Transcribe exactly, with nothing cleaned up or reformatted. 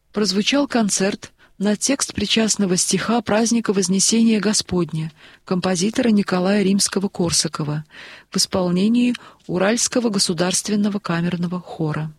Прозвучал концерт на текст причастного стиха праздника Вознесения Господня композитора Николая Римского-Корсакова в исполнении Уральского государственного камерного хора.